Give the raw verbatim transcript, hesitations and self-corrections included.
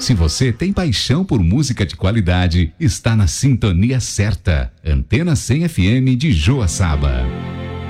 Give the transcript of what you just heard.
Se você tem paixão por música de qualidade, está na sintonia certa. Antena cem F M de Joaçaba.